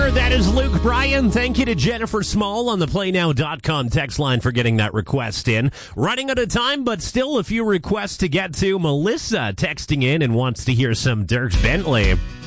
Forever. That is Luke Bryan. Thank you to Jennifer Small on the PlayNow.com text line for getting that request in. Running out of time, but still a few requests to get to. Melissa texting in and wants to hear some Dirk Bentley.